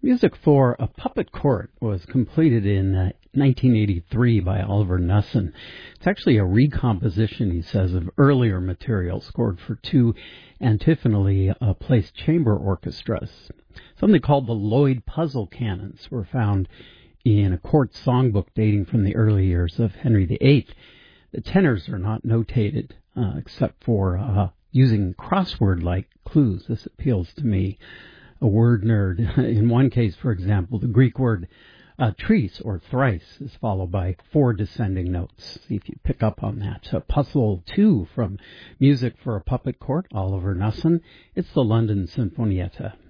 Music for A Puppet Court was completed in 1983 by Oliver Knussen. It's actually a recomposition, he says, of earlier material scored for two antiphonally placed chamber orchestras. Something called the Lloyd Puzzle Canons were found in a court songbook dating from the early years of Henry VIII. The tenors are not notated except for using crossword-like clues. This appeals to me, a word nerd. In one case, for example, the Greek word tris, or thrice, is followed by 4 descending notes. See if you pick up on that. Puzzle 2 from Music for a Puppet Court, Oliver Knussen. It's the London Sinfonietta.